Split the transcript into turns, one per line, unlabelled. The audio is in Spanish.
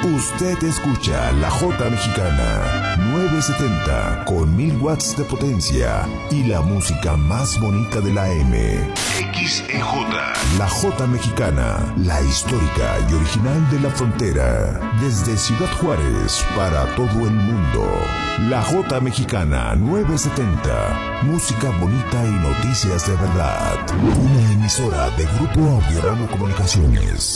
Usted escucha la J Mexicana 970 con 1000 watts de potencia y la música más bonita de la M. XEJ. La J Mexicana, la histórica y original de la frontera. Desde Ciudad Juárez para todo el mundo. La J Mexicana 970. Música bonita y noticias de verdad. Una emisora de Grupo Audio Ramo Comunicaciones.